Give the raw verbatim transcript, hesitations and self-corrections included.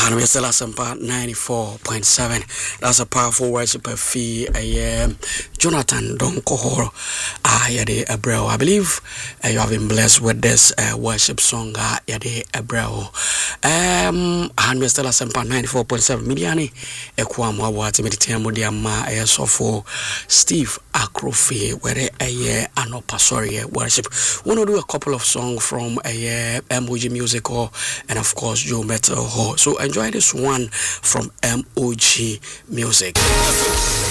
And we're still at Sampa ninety-four point seven. That's a powerful worship of fee. I am Jonathan Donko. Ah, Yade Abreu. I believe uh, you have been blessed with this uh, worship song. Ah, Yade Abreu. Um, and we're still at Sampa ninety-four point seven. Miliani Equamwa Wati Meditamu Diama Sofo Steve Akrofi, where a year Anopa sorry worship. We want to do a couple of songs from a year M O G Music Hall and of course Joe Metal Hall. So enjoy this one from M O G Music.